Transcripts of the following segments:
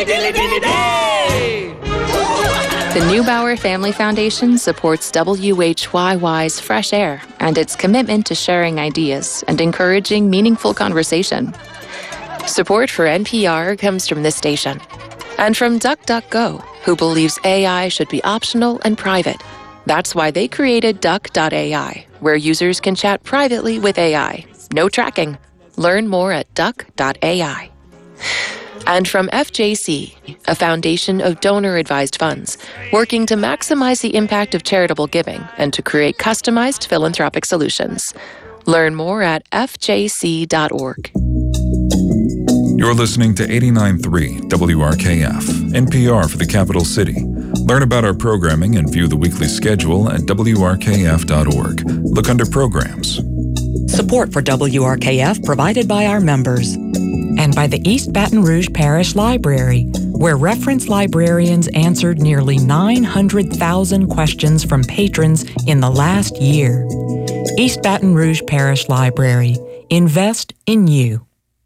The Neubauer Family Foundation supports WHYY's Fresh Air and its commitment to sharing ideas and encouraging meaningful conversation. Support for NPR comes from this station and from DuckDuckGo, who believes AI should be optional and private. That's why they created Duck.ai, where users can chat privately with AI. No tracking. Learn more at Duck.ai. And from FJC, a foundation of donor-advised funds, working to maximize the impact of charitable giving and to create customized philanthropic solutions. Learn more at fjc.org. You're listening to 89.3 WRKF, NPR for the capital city. Learn about our programming and view the weekly schedule at WRKF.org. Look under Programs. Support for WRKF provided by our members and by the East Baton Rouge Parish Library, where reference librarians answered nearly 900,000 questions from patrons in the last year. East Baton Rouge Parish Library. Invest in you.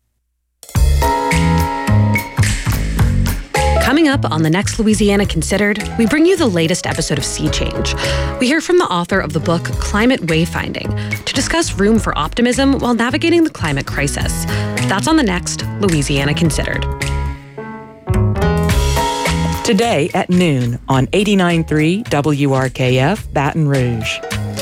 Coming up on the next Louisiana Considered, we bring you the latest episode of Sea Change. We hear from the author of the book Climate Wayfinding to discuss room for optimism while navigating the climate crisis. That's on the next Louisiana Considered. Today at noon on 89.3 WRKF Baton Rouge.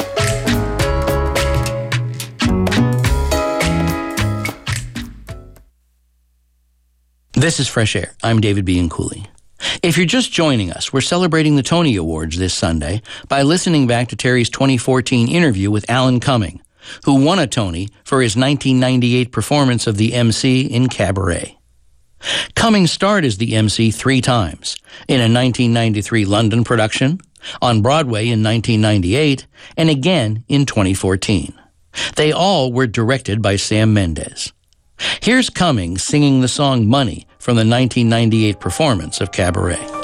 This is Fresh Air. I'm David Bianculli. If you're just joining us, we're celebrating the Tony Awards this Sunday by listening back to Terry's 2014 interview with Alan Cumming, who won a Tony for his 1998 performance of the MC in Cabaret. Cumming starred as the MC 3 times, in a 1993 London production, on Broadway in 1998, and again in 2014. They all were directed by Sam Mendes. Here's Cumming singing the song Money from the 1998 performance of Cabaret.